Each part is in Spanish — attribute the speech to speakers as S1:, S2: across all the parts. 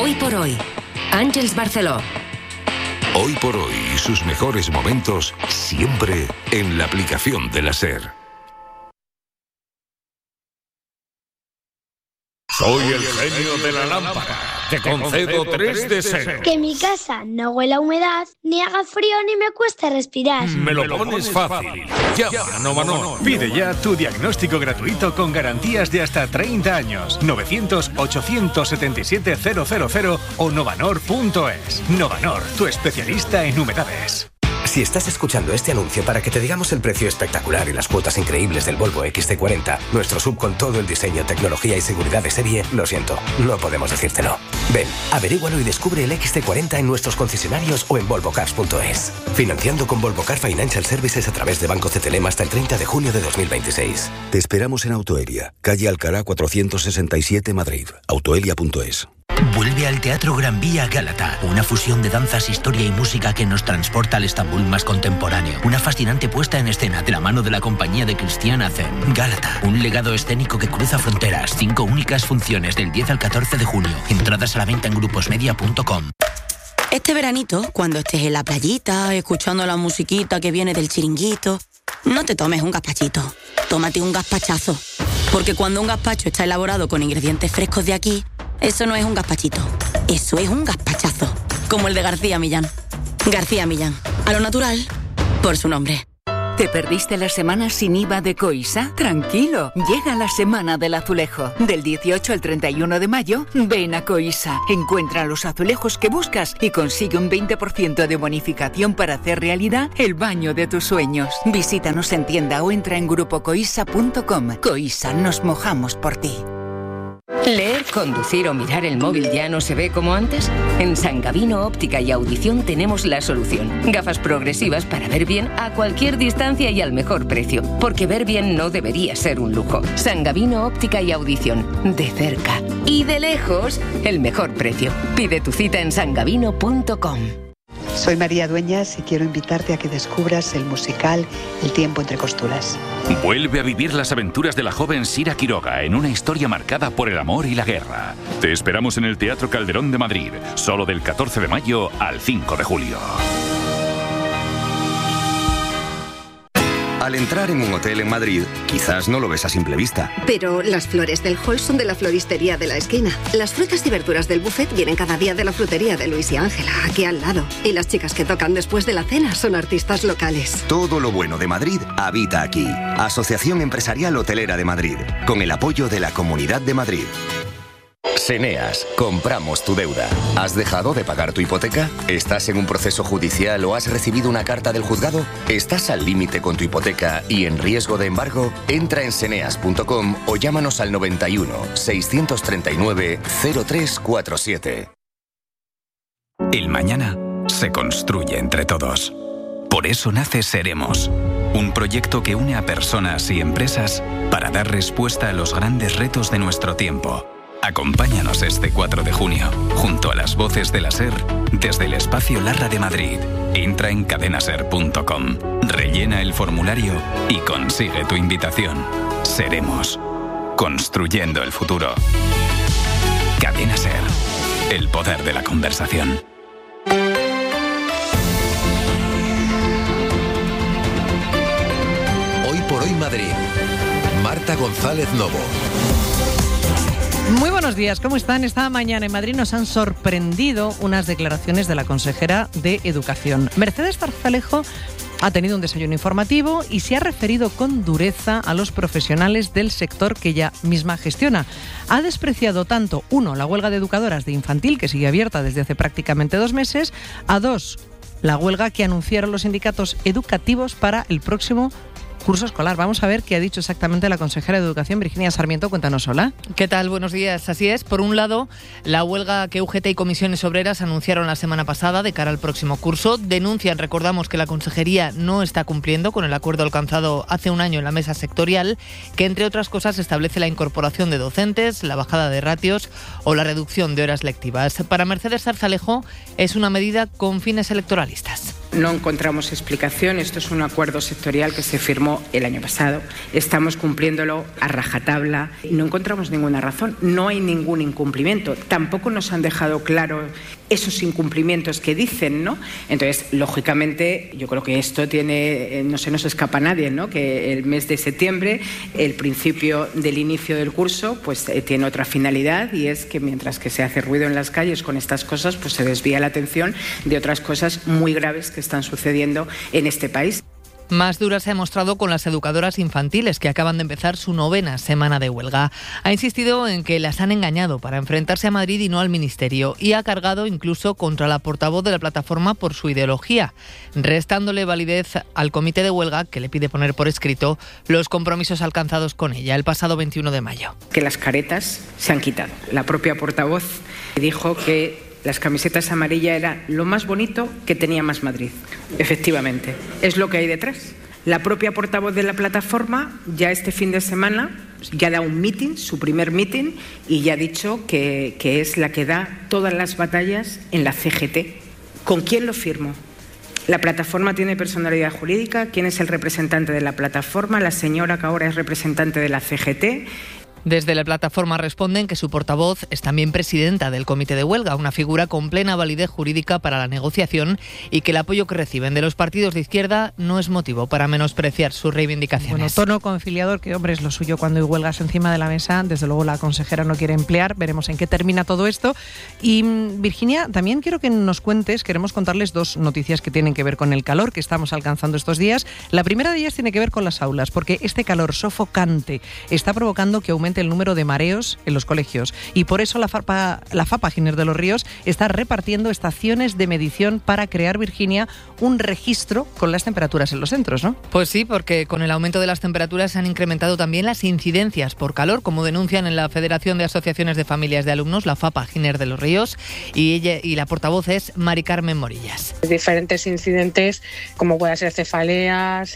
S1: Hoy por hoy, Àngels Barceló.
S2: Hoy por hoy, sus mejores momentos siempre en la aplicación de la SER.
S3: Soy el genio de la lámpara. Te concedo 3 deseos.
S4: Que mi casa no huela a humedad, ni haga frío ni me cueste respirar.
S3: Me lo pones fácil. Llama a Novanor.
S5: Pide ya tu diagnóstico gratuito con garantías de hasta 30 años. 900-877-000 o novanor.es. Novanor, tu especialista en humedades.
S6: Si estás escuchando este anuncio para que te digamos el precio espectacular y las cuotas increíbles del Volvo XC40, nuestro SUV con todo el diseño, tecnología y seguridad de serie, lo siento, no podemos decírtelo. Ven, averígualo y descubre el XC40 en nuestros concesionarios o en volvocars.es. Financiando con Volvo Car Financial Services a través de Banco CTLM hasta el 30 de junio de 2026.
S7: Te esperamos en Autoelia, calle Alcalá 467, Madrid. Autoelia.es.
S8: Vuelve al Teatro Gran Vía Gálata, una fusión de danzas, historia y música que nos transporta al Estambul más contemporáneo. Una fascinante puesta en escena de la mano de la compañía de Cristian Azen. Gálata, un legado escénico que cruza fronteras. 5 únicas funciones del 10 al 14 de junio. Entradas a la venta en gruposmedia.com.
S9: Este veranito, cuando estés en la playita, escuchando la musiquita que viene del chiringuito, no te tomes un gazpachito, tómate un gazpachazo. Porque cuando un gazpacho está elaborado con ingredientes frescos de aquí, eso no es un gazpachito, eso es un gazpachazo, como el de García Millán. García Millán, a lo natural, por su nombre.
S10: ¿Te perdiste la semana sin IVA de Coisa? Tranquilo, llega la semana del azulejo. Del 18 al 31 de mayo, ven a Coisa. Encuentra los azulejos que buscas y consigue un 20% de bonificación para hacer realidad el baño de tus sueños. Visítanos en tienda o entra en grupocoisa.com. Coisa, nos mojamos por ti.
S1: ¿Leer, conducir o mirar el móvil ya no se ve como antes? En San Gavino Óptica y Audición tenemos la solución. Gafas progresivas para ver bien a cualquier distancia y al mejor precio. Porque ver bien no debería ser un lujo. San Gavino Óptica y Audición. De cerca y de lejos, el mejor precio. Pide tu cita en sangavino.com.
S11: Soy María Dueñas y quiero invitarte a que descubras el musical El tiempo entre costuras.
S12: Vuelve a vivir las aventuras de la joven Sira Quiroga en una historia marcada por el amor y la guerra. Te esperamos en el Teatro Calderón de Madrid, solo del 14 de mayo al 5 de julio.
S13: Al entrar en un hotel en Madrid, quizás no lo ves a simple vista.
S14: Pero las flores del hall son de la floristería de la esquina. Las frutas y verduras del buffet vienen cada día de la frutería de Luis y Ángela, aquí al lado. Y las chicas que tocan después de la cena son artistas locales.
S13: Todo lo bueno de Madrid habita aquí. Asociación Empresarial Hotelera de Madrid, con el apoyo de la Comunidad de Madrid. Seneas, compramos tu deuda. ¿Has dejado de pagar tu hipoteca? ¿Estás en un proceso judicial o has recibido una carta del juzgado? ¿Estás al límite con tu hipoteca y en riesgo de embargo? Entra en seneas.com o llámanos al 91 639 0347.
S15: El mañana se construye entre todos. Por eso nace Seremos, un proyecto que une a personas y empresas para dar respuesta a los grandes retos de nuestro tiempo. Acompáñanos este 4 de junio, junto a las voces de la SER, desde el Espacio Larra de Madrid. Entra en cadenaser.com, rellena el formulario y consigue tu invitación. Seremos, construyendo el futuro. Cadena SER, el poder de la conversación.
S16: Hoy por hoy Madrid. Marta González Novo.
S17: Muy buenos días, ¿cómo están? Esta mañana en Madrid nos han sorprendido unas declaraciones de la consejera de Educación. Mercedes Zarzalejo ha tenido un desayuno informativo y se ha referido con dureza a los profesionales del sector que ella misma gestiona. Ha despreciado tanto, 1, la huelga de educadoras de infantil, que sigue abierta desde hace prácticamente 2 meses, a 2, la huelga que anunciaron los sindicatos educativos para el próximo curso escolar. Vamos a ver qué ha dicho exactamente la consejera de Educación, Virginia Sarmiento. Cuéntanos, hola.
S18: ¿Qué tal? Buenos días. Así es. Por un lado, la huelga que UGT y comisiones obreras anunciaron la semana pasada de cara al próximo curso. Denuncian, recordamos, que la consejería no está cumpliendo con el acuerdo alcanzado hace un año en la mesa sectorial, que entre otras cosas establece la incorporación de docentes, la bajada de ratios o la reducción de horas lectivas. Para Mercedes Zarzalejo es una medida con fines electoralistas.
S19: No encontramos explicación. Esto es un acuerdo sectorial que se firmó el año pasado. Estamos cumpliéndolo a rajatabla. No encontramos ninguna razón. No hay ningún incumplimiento. Tampoco nos han dejado claro esos incumplimientos que dicen, ¿no? Entonces, lógicamente, yo creo que esto tiene, no se nos escapa a nadie, ¿no? Que el mes de septiembre, el principio del inicio del curso, pues tiene otra finalidad, y es que mientras que se hace ruido en las calles con estas cosas, pues se desvía la atención de otras cosas muy graves que están sucediendo en este país.
S18: Más dura se ha mostrado con las educadoras infantiles, que acaban de empezar su 9ª semana de huelga. Ha insistido en que las han engañado para enfrentarse a Madrid y no al Ministerio, y ha cargado incluso contra la portavoz de la plataforma por su ideología, restándole validez al comité de huelga, que le pide poner por escrito los compromisos alcanzados con ella el pasado 21 de mayo.
S19: Que las caretas se han quitado. La propia portavoz dijo que las camisetas amarillas era lo más bonito que tenía Más Madrid. Efectivamente, es lo que hay detrás. La propia portavoz de la plataforma ya este fin de semana ya da un meeting, su primer meeting, y ya ha dicho que es la que da todas las batallas en la CGT. ¿Con quién lo firmo? La plataforma tiene personalidad jurídica. ¿Quién es el representante de la plataforma? La señora que ahora es representante de la CGT.
S18: Desde la plataforma responden que su portavoz es también presidenta del comité de huelga, una figura con plena validez jurídica para la negociación, y que el apoyo que reciben de los partidos de izquierda no es motivo para menospreciar sus reivindicaciones.
S17: Bueno, tono conciliador, que hombre es lo suyo cuando hay huelgas encima de la mesa. Desde luego la consejera no quiere emplear. Veremos en qué termina todo esto. Y Virginia, también quiero que nos cuentes, queremos contarles 2 noticias que tienen que ver con el calor que estamos alcanzando estos días. La primera de ellas tiene que ver con las aulas, porque este calor sofocante está provocando que aumente el número de mareos en los colegios, y por eso la FAPA Giner de los Ríos está repartiendo estaciones de medición para crear, Virginia, un registro con las temperaturas en los centros, ¿no?
S18: Pues sí, porque con el aumento de las temperaturas se han incrementado también las incidencias por calor, como denuncian en la Federación de Asociaciones de Familias de Alumnos, la FAPA Giner de los Ríos, y la portavoz es Mari Carmen Morillas.
S20: Diferentes incidentes, como pueden ser cefaleas,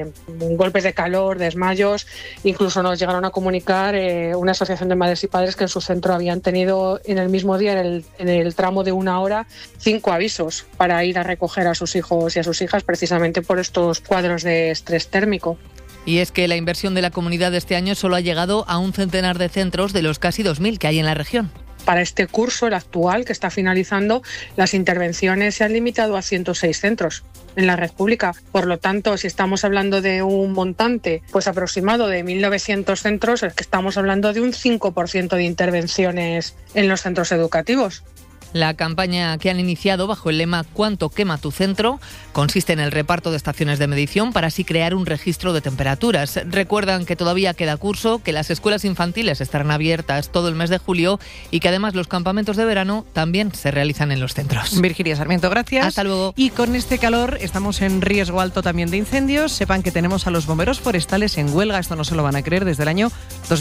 S20: golpes de calor, desmayos. Incluso nos llegaron a comunicar una asociación de madres y padres que en su centro habían tenido en el mismo día, en el tramo de 1 hora, 5 avisos para ir a recoger a sus hijos y a sus hijas, precisamente por estos cuadros de estrés térmico.
S18: Y es que la inversión de la comunidad de este año solo ha llegado a un centenar de centros de los casi 2.000 que hay en la región.
S20: Para este curso, el actual, que está finalizando, las intervenciones se han limitado a 106 centros en la red pública. Por lo tanto, si estamos hablando de un montante pues aproximado de 1.900 centros, es que estamos hablando de un 5% de intervenciones en los centros educativos.
S18: La campaña que han iniciado bajo el lema ¿Cuánto quema tu centro? Consiste en el reparto de estaciones de medición para así crear un registro de temperaturas. Recuerdan que todavía queda curso, que las escuelas infantiles estarán abiertas todo el mes de julio y que además los campamentos de verano también se realizan en los centros.
S17: Virginia Sarmiento, gracias.
S18: Hasta luego.
S17: Y con este calor estamos en riesgo alto también de incendios. Sepan que tenemos a los bomberos forestales en huelga, esto no se lo van a creer, desde el año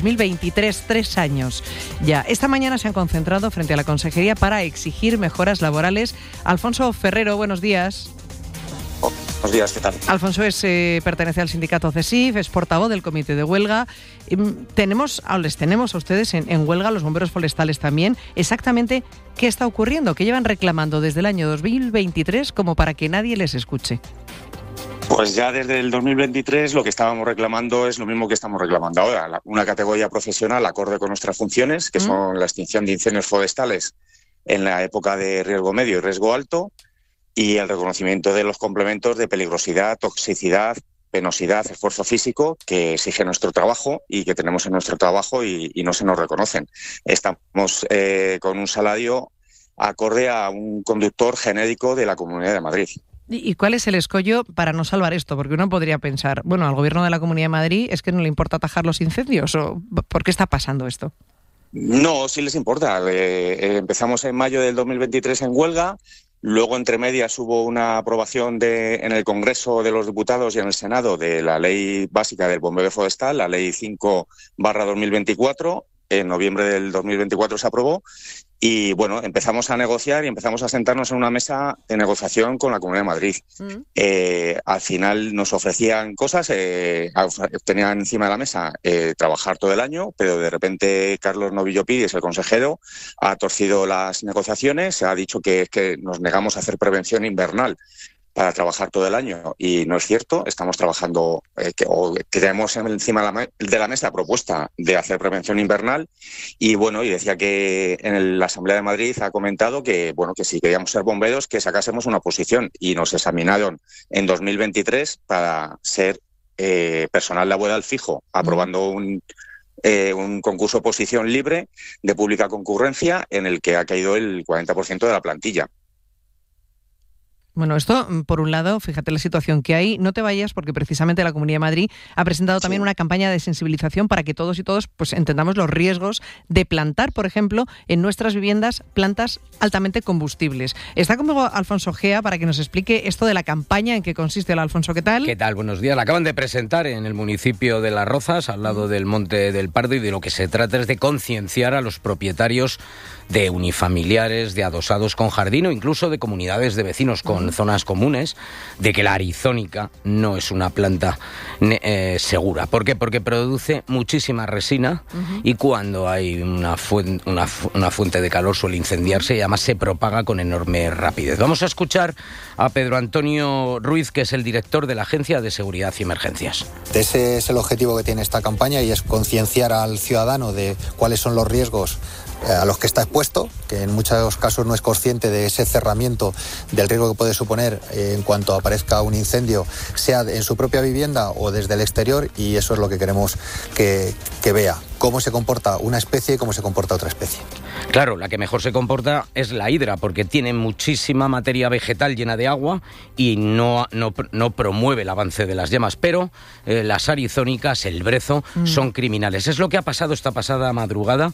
S17: 2023, 3 años ya. Esta mañana se han concentrado frente a la Consejería para exigir mejoras laborales. Alfonso Ferrero, buenos días.
S21: Buenos días, ¿qué tal?
S17: Alfonso pertenece al sindicato CESIF, es portavoz del comité de huelga. Les tenemos a ustedes en huelga, los bomberos forestales también. Exactamente, ¿qué está ocurriendo? ¿Qué llevan reclamando desde el año 2023 como para que nadie les escuche?
S21: Pues ya desde el 2023 lo que estábamos reclamando es lo mismo que estamos reclamando ahora, una categoría profesional acorde con nuestras funciones, que son la extinción de incendios forestales en la época de riesgo medio y riesgo alto, y el reconocimiento de los complementos de peligrosidad, toxicidad, penosidad, esfuerzo físico que exige nuestro trabajo y que tenemos en nuestro trabajo y no se nos reconocen. Estamos con un salario acorde a un conductor genérico de la Comunidad de Madrid.
S17: ¿Y cuál es el escollo para no salvar esto? Porque uno podría pensar, bueno, al gobierno de la Comunidad de Madrid es que no le importa atajar los incendios, ¿o por qué está pasando esto?
S21: No, sí les importa. Empezamos en mayo del 2023 en huelga, luego entre medias hubo una aprobación en el Congreso de los Diputados y en el Senado de la Ley Básica del Bombeo Forestal, la Ley 5/2024, en noviembre del 2024 se aprobó. Y bueno, empezamos a negociar y empezamos a sentarnos en una mesa de negociación con la Comunidad de Madrid. Al final nos ofrecían cosas, tenían encima de la mesa trabajar todo el año, pero de repente Carlos Novillo Pides, el consejero, ha torcido las negociaciones, ha dicho que nos negamos a hacer prevención invernal para trabajar todo el año, y no es cierto. Estamos trabajando, tenemos encima de la mesa propuesta de hacer prevención invernal, y bueno, y decía que en la Asamblea de Madrid ha comentado que, bueno, que si queríamos ser bomberos, que sacásemos una oposición, y nos examinaron en 2023 para ser personal laboral fijo, aprobando un concurso oposición libre de pública concurrencia en el que ha caído el 40% de la plantilla.
S17: Bueno, esto, por un lado, fíjate la situación que hay. No te vayas, porque precisamente la Comunidad de Madrid ha presentado también una campaña de sensibilización para que todos y todos pues entendamos los riesgos de plantar, por ejemplo, en nuestras viviendas plantas altamente combustibles. Está conmigo Alfonso Gea para que nos explique esto de la campaña, en qué consiste. Hola, Alfonso, ¿qué tal?
S2: ¿Qué tal? Buenos días. La acaban de presentar en el municipio de Las Rozas, al lado del Monte del Pardo, y de lo que se trata es de concienciar a los propietarios de unifamiliares, de adosados con jardín o incluso de comunidades de vecinos con zonas comunes, de que la arizónica no es una planta segura. ¿Por qué? Porque produce muchísima resina y cuando hay una fuente de calor suele incendiarse y además se propaga con enorme rapidez. Vamos a escuchar a Pedro Antonio Ruiz, que es el director de la Agencia de Seguridad y Emergencias.
S22: Ese es el objetivo que tiene esta campaña, y es concienciar al ciudadano de cuáles son los riesgos a los que está expuesto, que en muchos casos no es consciente de ese cerramiento, del riesgo que puede suponer en cuanto aparezca un incendio, sea en su propia vivienda o desde el exterior, y eso es lo que queremos que vea, cómo se comporta una especie y cómo se comporta otra especie.
S2: Claro, la que mejor se comporta es la hidra, porque tiene muchísima materia vegetal llena de agua y no promueve el avance de las llamas, pero las arizónicas, el brezo, son criminales. Es lo que ha pasado esta pasada madrugada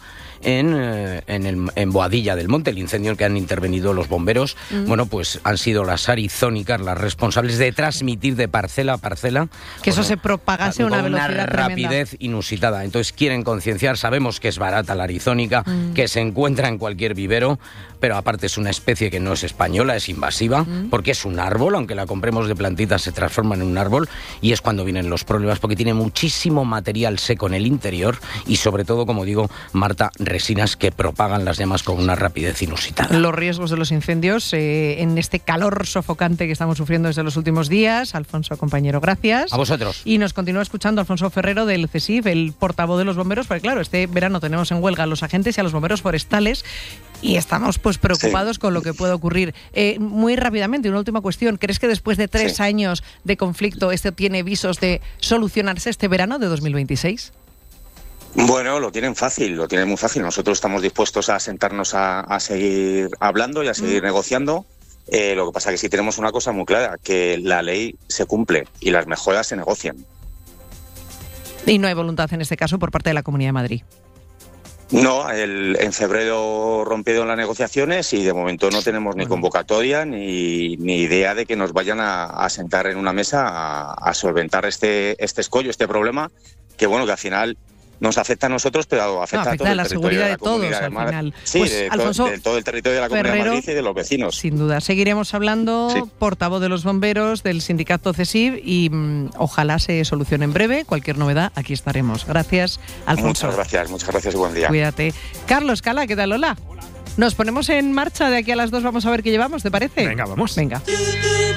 S2: en Boadilla del Monte, el incendio en el que han intervenido los bomberos. Bueno, pues han sido las arizónicas las responsables de transmitir de parcela a parcela
S17: que eso se propagase a una velocidad
S2: tremenda, rapidez inusitada. Entonces quieren concienciar. Sabemos que es barata la arizónica, que se encuentra en cualquier vivero, pero aparte es una especie que no es española, es invasiva, porque es un árbol, aunque la compremos de plantita se transforma en un árbol, y es cuando vienen los problemas, porque tiene muchísimo material seco en el interior y sobre todo, como digo, Marta, resinas que propagan las llamas con una rapidez inusitada.
S17: Los riesgos de los incendios en este calor sofocante que estamos sufriendo desde los últimos días. Alfonso, compañero, gracias.
S2: A vosotros.
S17: Y nos continúa escuchando Alfonso Ferrero del CSIF, el portavoz de los bomberos, porque claro, este verano tenemos en huelga a los agentes y a los bomberos forestales y estamos pues preocupados con lo que puede ocurrir. Muy rápidamente, una última cuestión. ¿Crees que después de 3 años de conflicto esto tiene visos de solucionarse este verano de 2026?
S21: Bueno, lo tienen muy fácil. Nosotros estamos dispuestos a sentarnos a seguir hablando y a seguir negociando. Lo que pasa es que sí tenemos una cosa muy clara, que la ley se cumple y las mejoras se negocian.
S17: Y no hay voluntad en este caso por parte de la Comunidad de Madrid.
S21: No, en febrero rompieron las negociaciones y de momento no tenemos ni convocatoria ni idea de que nos vayan a sentar en una mesa a solventar este escollo, este problema, que bueno, que al final nos afecta a nosotros, pero afecta a todo el territorio de la Comunidad de Madrid. Sí, pues, Alfonso, de todo el territorio de la Comunidad de Madrid y de los vecinos.
S17: Sin duda. Seguiremos hablando, portavoz de los bomberos, del sindicato CSIF, y ojalá se solucione en breve. Cualquier novedad, aquí estaremos. Gracias, Alfonso.
S21: Muchas gracias y buen día.
S17: Cuídate. Carlos Cala, ¿qué tal? Hola. Nos ponemos en marcha de aquí a las 2, vamos a ver qué llevamos, ¿te parece?
S5: Venga, vamos.
S17: Venga.